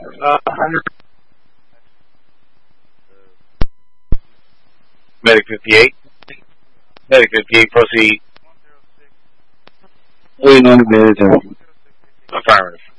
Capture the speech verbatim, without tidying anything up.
Uh, one hundred. Medic fifty-eight. Medic fifty-eight, proceed. Waiting on the military. Affirmative.